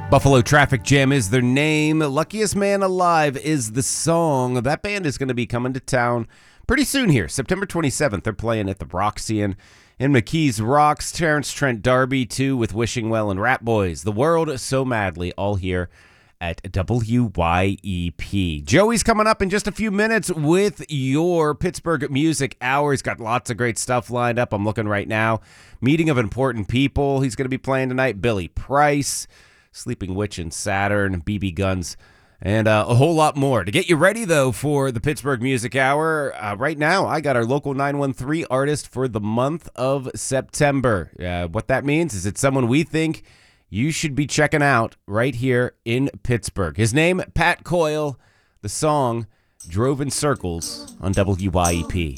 Buffalo Traffic Jam is their name. Luckiest Man Alive is the song. That band is going to be coming to town pretty soon here. September 27th, they're playing at the Roxy in McKees Rocks. Terrence Trent D'Arby, too, with Wishing Well and Rat Boys. The World So Madly, all here at WYEP. Joey's coming up in just a few minutes with your Pittsburgh Music Hour. He's got lots of great stuff lined up. I'm looking right now. Meeting of Important People. He's going to be playing tonight. Billy Price, Sleeping Witch and Saturn, BB Guns, and a whole lot more. To get you ready, though, for the Pittsburgh Music Hour, right now I got our local 913 artist for the month of September. What that means is it's someone we think you should be checking out right here in Pittsburgh. His name, Pat Coyle. The song, Drove in Circles on WYEP.